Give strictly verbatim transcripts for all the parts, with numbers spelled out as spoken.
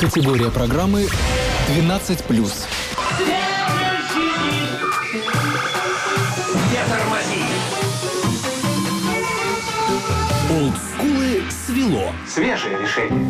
Категория программы двенадцать плюс. Олдскулы свело. Свежее решение.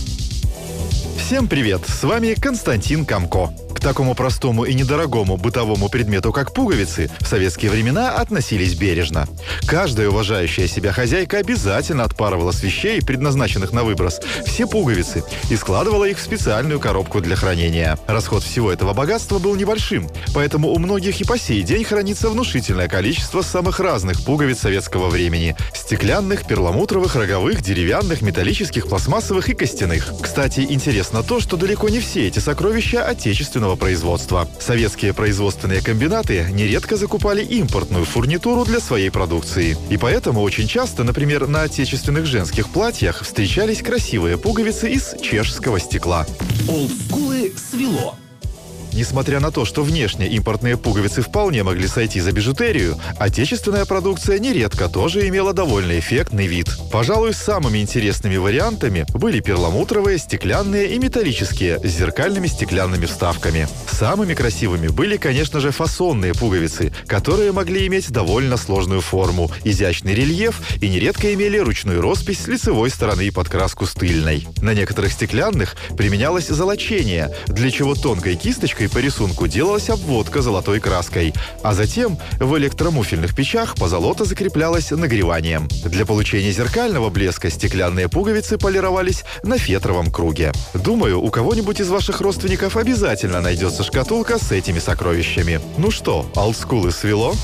Всем привет! С вами Константин Камко. К такому простому и недорогому бытовому предмету, как пуговицы, в советские времена относились бережно. Каждая уважающая себя хозяйка обязательно отпарывала с вещей, предназначенных на выброс, все пуговицы и складывала их в специальную коробку для хранения. Расход всего этого богатства был небольшим, поэтому у многих и по сей день хранится внушительное количество самых разных пуговиц советского времени – стеклянных, перламутровых, роговых, деревянных, металлических, пластмассовых и костяных. Кстати, интересно то, что далеко не все эти сокровища отечественного производства. Советские производственные комбинаты нередко закупали импортную фурнитуру для своей продукции. И поэтому очень часто, например, на отечественных женских платьях встречались красивые пуговицы из чешского стекла. Олдскулы свело. Несмотря на то, что внешне импортные пуговицы вполне могли сойти за бижутерию, отечественная продукция нередко тоже имела довольно эффектный вид. Пожалуй, самыми интересными вариантами были перламутровые, стеклянные и металлические с зеркальными стеклянными вставками. Самыми красивыми были, конечно же, фасонные пуговицы, которые могли иметь довольно сложную форму, изящный рельеф и нередко имели ручную роспись с лицевой стороны и подкраску с тыльной. На некоторых стеклянных применялось золочение, для чего тонкой кисточкой по рисунку делалась обводка золотой краской, а затем в электромуфельных печах позолота закреплялась нагреванием. Для получения зеркального блеска стеклянные пуговицы полировались на фетровом круге. Думаю, у кого-нибудь из ваших родственников обязательно найдется шкатулка с этими сокровищами. Ну что, олдскулы свело?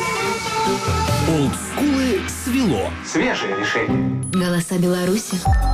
Олдскулы свело. Свежее решение. Голоса Беларуси.